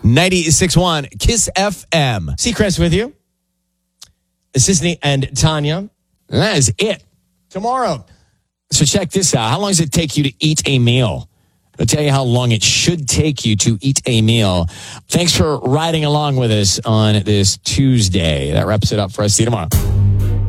96.1 Kiss FM. Seacrest with you. Sisney and Tanya. And that is it. Tomorrow. So check this out. How long does it take you to eat a meal? I'll tell you how long it should take you to eat a meal. Thanks for riding along with us on this Tuesday. That wraps it up for us. See you tomorrow.